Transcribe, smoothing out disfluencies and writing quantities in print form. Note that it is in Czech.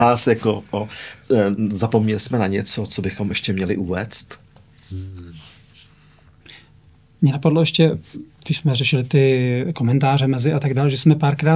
nás jako zapomněli jsme na něco, co bychom ještě měli uvést? Mně napadlo ještě, když jsme řešili ty komentáře mezi a tak dále, že jsme párkrát